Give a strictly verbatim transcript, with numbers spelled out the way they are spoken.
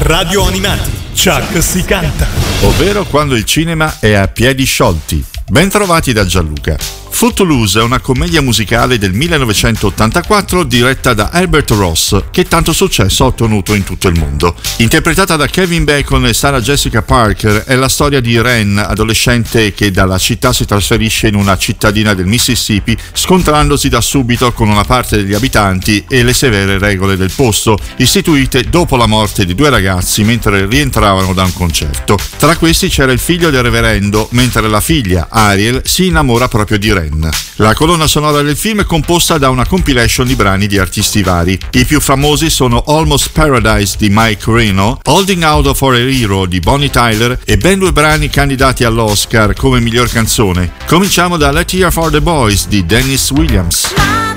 Radio Animati, Chuck si canta. Ovvero quando il cinema è a piedi sciolti. Ben trovati da Gianluca. Footloose è una commedia musicale del millenovecentottantaquattro diretta da Herbert Ross, che tanto successo ha ottenuto in tutto il mondo. Interpretata da Kevin Bacon e Sarah Jessica Parker, è la storia di Ren, adolescente che dalla città si trasferisce in una cittadina del Mississippi, scontrandosi da subito con una parte degli abitanti e le severe regole del posto, istituite dopo la morte di due ragazzi mentre rientravano da un concerto. Tra questi c'era il figlio del reverendo, mentre la figlia, Ariel, si innamora proprio di Ren. La colonna sonora del film è composta da una compilation di brani di artisti vari. I più famosi sono Almost Paradise di Mike Reno, Holding Out for a Hero di Bonnie Tyler e ben due brani candidati all'Oscar come miglior canzone. Cominciamo da Let's Hear for the Boys di Dennis Williams.